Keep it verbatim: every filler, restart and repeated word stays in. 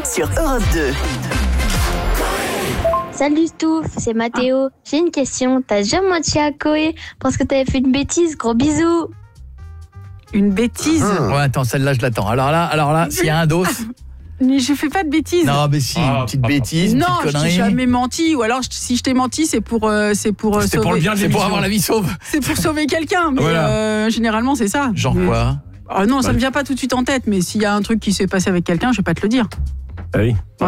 sur Europe deux. Salut Stouff, c'est Mathéo. J'ai une question. T'as déjà menti à Koé parce que t'avais fait une bêtise? Gros bisous. Une bêtise? Ouais, attends, celle-là, je l'attends. Alors là, alors là, s'il y a un dos... Mais je fais pas de bêtises. Non, mais si, Ah, une petite ah, bêtise, une non, petite je t'ai connerie. jamais menti. Ou alors, je- si je t'ai menti, c'est pour, euh, c'est pour euh, C'était sauver. pour le bien de C'est pour l'émission. avoir la vie sauve. C'est pour sauver quelqu'un. Mais Voilà. euh, généralement, c'est ça. Genre Mais- quoi? Ah non, ça me vient pas tout de suite en tête. Mais s'il y a un truc qui s'est passé avec quelqu'un, je vais pas te le dire. Ah oui.